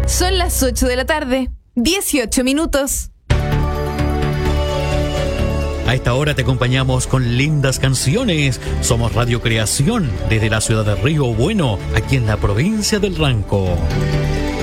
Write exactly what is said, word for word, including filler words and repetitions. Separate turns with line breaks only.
Son las ocho de la tarde, dieciocho minutos.
A esta hora te acompañamos con lindas canciones. Somos Radio Creación desde la ciudad de Río Bueno, aquí en la provincia del Ranco.